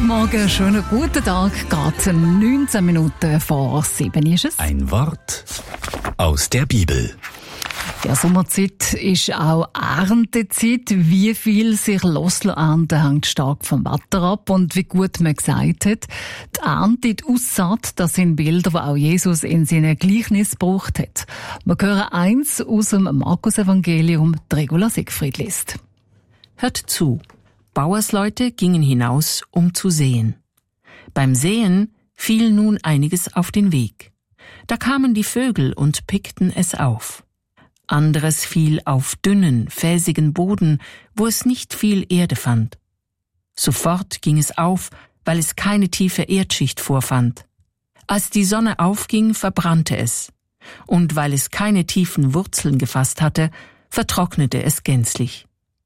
Morgen, schönen guten Tag. Geht 19 Minuten vor 7 ist es. Ein Wort aus der Bibel. Ja, Sommerzeit ist auch Erntezeit. Wie viel sich ernten, hängt stark vom Wetter ab. Und wie gut man gesagt hat, die Ernte, die Aussaat, das sind Bilder, die auch Jesus in seinem Gleichnis gebraucht hat. Wir hören eins aus dem Markus-Evangelium, die Regula Siegfried liest. Hört zu. Bauersleute gingen hinaus, um zu säen. Beim Säen fiel nun einiges auf den Weg. Da kamen die Vögel und pickten es auf. Anderes fiel auf dünnen, felsigen Boden, wo es nicht viel Erde fand. Sofort ging es auf, weil es keine tiefe Erdschicht vorfand. Als die Sonne aufging, verbrannte es. Und weil es keine tiefen Wurzeln gefasst hatte, vertrocknete es gänzlich.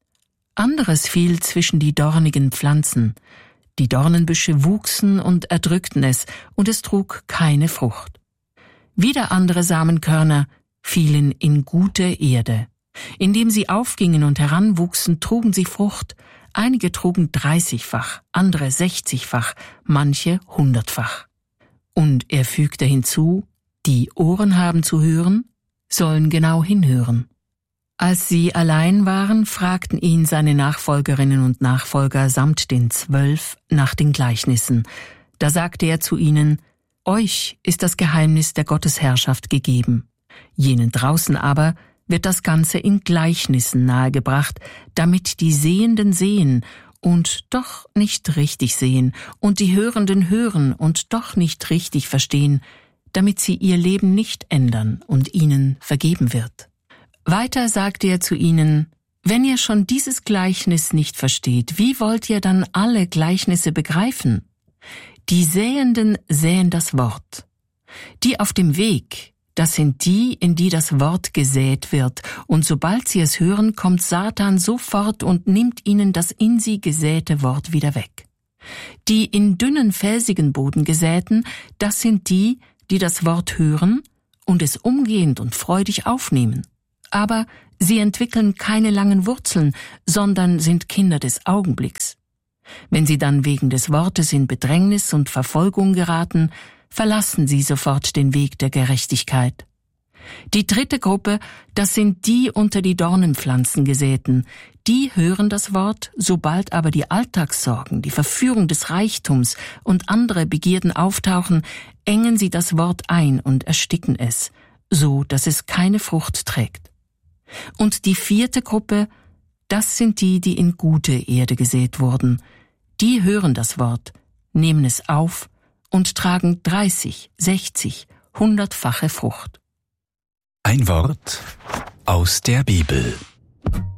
Anderes fiel zwischen die dornigen Pflanzen. Die Dornenbüsche wuchsen und erdrückten es, und es trug keine Frucht. Wieder andere Samenkörner fielen in gute Erde. Indem sie aufgingen und heranwuchsen, trugen sie Frucht. Einige trugen 30-fach, andere 60-fach, manche 100-fach. Und er fügte hinzu, die Ohren haben zu hören, sollen genau hinhören. Als sie allein waren, fragten ihn seine Nachfolgerinnen und Nachfolger samt den 12 nach den Gleichnissen. Da sagte er zu ihnen: Euch ist das Geheimnis der Gottesherrschaft gegeben. Jenen draußen aber wird das Ganze in Gleichnissen nahegebracht, damit die Sehenden sehen und doch nicht richtig sehen, und die Hörenden hören und doch nicht richtig verstehen, damit sie ihr Leben nicht ändern und ihnen vergeben wird. Weiter sagte er zu ihnen: Wenn ihr schon dieses Gleichnis nicht versteht, wie wollt ihr dann alle Gleichnisse begreifen? Die Säenden säen das Wort. Die auf dem Weg, das sind die, in die das Wort gesät wird, und sobald sie es hören, kommt Satan sofort und nimmt ihnen das in sie gesäte Wort wieder weg. Die in dünnen, felsigen Boden gesäten, das sind die, die das Wort hören und es umgehend und freudig aufnehmen. Aber sie entwickeln keine langen Wurzeln, sondern sind Kinder des Augenblicks. Wenn sie dann wegen des Wortes in Bedrängnis und Verfolgung geraten, verlassen sie sofort den Weg der Gerechtigkeit. Die dritte Gruppe, das sind die unter die Dornenpflanzen gesäten. Die hören das Wort, sobald aber die Alltagssorgen, die Verführung des Reichtums und andere Begierden auftauchen, engen sie das Wort ein und ersticken es, so dass es keine Frucht trägt. Und die vierte Gruppe, das sind die, die in gute Erde gesät wurden. Die hören das Wort, nehmen es auf und tragen 30, 60, 100-fache Frucht. Ein Wort aus der Bibel.